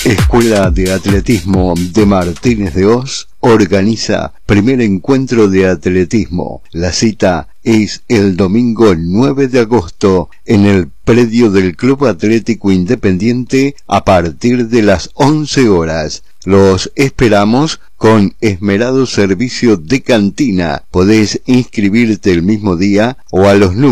Escuela de Atletismo de Martínez de Hoz organiza primer encuentro de atletismo. La cita es el domingo 9 de agosto en el predio del Club Atlético Independiente a partir de las 11 horas. Los esperamos con esmerado servicio de cantina. Podés inscribirte el mismo día o a los números